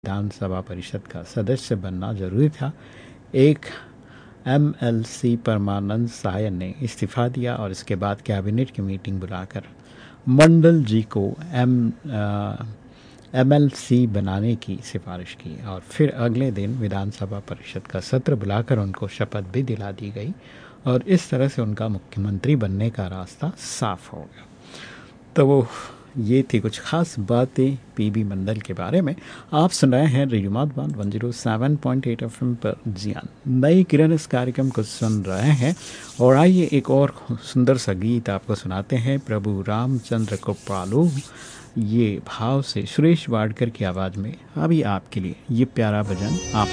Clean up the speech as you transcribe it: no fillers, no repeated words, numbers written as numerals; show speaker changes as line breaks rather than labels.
विधानसभा परिषद का सदस्य बनना जरूरी था। एक एमएलसी परमानंद सायन ने इस्तीफा दिया और इसके बाद कैबिनेट की मीटिंग बुलाकर मंडल जी को एमएलसी बनाने की सिफारिश की और फिर अगले दिन विधानसभा परिषद का सत्र बुलाकर उनको शपथ भी दिला दी गई और इस तरह से उनका मुख्यमंत्री बनने का रास्ता साफ हो गया। तो वो ये थी कुछ खास बातें पीबी मंडल के बारे में। आप सुन रहे हैं रेडियो मधुबन 107.8 एफएम पर जियान नई किरण इस कार्यक्रम को सुन रहे हैं। और आइए एक और सुंदर सा गीत आपको सुनाते हैं, प्रभु रामचंद्र को पालो, ये भाव से सुरेश वाडकर की आवाज़ में अभी आपके लिए ये प्यारा भजन आप